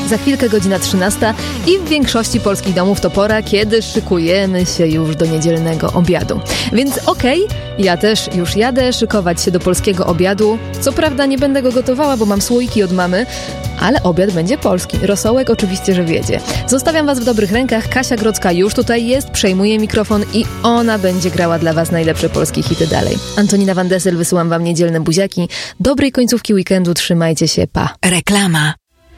za chwilkę godzina 13 i w większości polskich domów to pora, kiedy szykujemy się już do niedzielnego obiadu. Więc ja też już jadę szykować się do polskiego obiadu. Co prawda nie będę go gotowała, bo mam słoiki od mamy, ale obiad będzie polski. Rosołek oczywiście, że wiedzie. Zostawiam Was w dobrych rękach. Kasia Grodzka już tutaj jest, przejmuje mikrofon i ona będzie grała dla Was najlepsze polskie hity dalej. Antonina Van Dessel, wysyłam Wam niedzielne buziaki. Dobrej końcówki weekendu, trzymajcie się, pa. Reklama.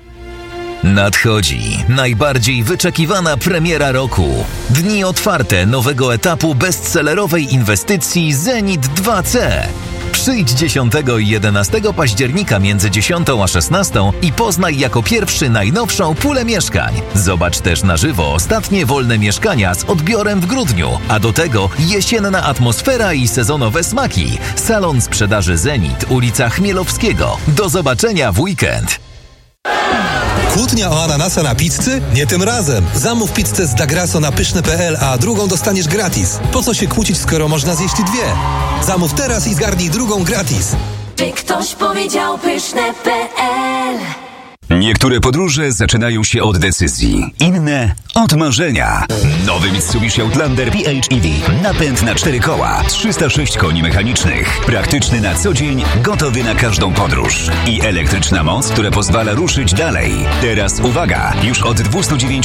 Nadchodzi najbardziej wyczekiwana premiera roku. Dni otwarte nowego etapu bestsellerowej inwestycji Zenit 2C. Przyjdź 10 i 11 października między 10 a 16 i poznaj jako pierwszy najnowszą pulę mieszkań. Zobacz też na żywo ostatnie wolne mieszkania z odbiorem w grudniu, a do tego jesienna atmosfera i sezonowe smaki. Salon sprzedaży Zenit, ulica Chmielowskiego. Do zobaczenia w weekend. Kłótnia o ananasa na pizzy? Nie tym razem. Zamów pizzę z Dagrasso na pyszne.pl, a drugą dostaniesz gratis. Po co się kłócić, skoro można zjeść dwie? Zamów teraz i zgarnij drugą gratis. Czy ktoś powiedział pyszne.pl? Niektóre podróże zaczynają się od decyzji, inne od marzenia. Nowy Mitsubishi Outlander PHEV. Napęd na 4 koła, 306 koni mechanicznych. Praktyczny na co dzień, gotowy na każdą podróż. I elektryczna moc, która pozwala ruszyć dalej. Teraz uwaga, już od 209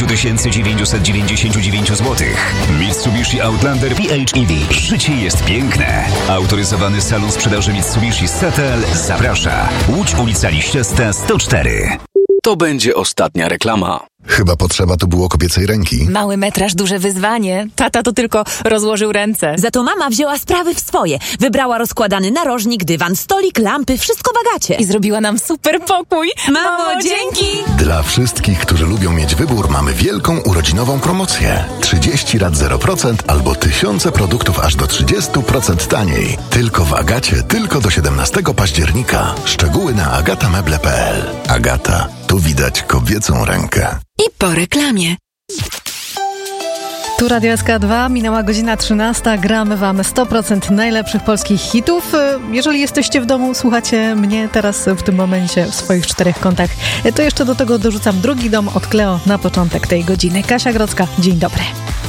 999 zł. Mitsubishi Outlander PHEV. Życie jest piękne. Autoryzowany salon sprzedaży Mitsubishi Satel zaprasza. Łódź, ulica Liściasta 104. To będzie ostatnia reklama. Chyba potrzeba tu było kobiecej ręki. Mały metraż, duże wyzwanie. Tata to tylko rozłożył ręce. Za to mama wzięła sprawy w swoje. Wybrała rozkładany narożnik, dywan, stolik, lampy, wszystko w Agacie. I zrobiła nam super pokój. Mamo, dzięki! Dla wszystkich, którzy lubią mieć wybór, mamy wielką urodzinową promocję. 30 rat 0% albo tysiące produktów aż do 30% taniej. Tylko w Agacie, tylko do 17 października. Szczegóły na agatameble.pl. Agata, tu widać kobiecą rękę. I po reklamie. Tu Radio SK2, minęła godzina 13, gramy Wam 100% najlepszych polskich hitów. Jeżeli jesteście w domu, słuchacie mnie teraz w tym momencie w swoich 4 kątach, to jeszcze do tego dorzucam drugi dom od Kleo na początek tej godziny. Kasia Grodzka, dzień dobry.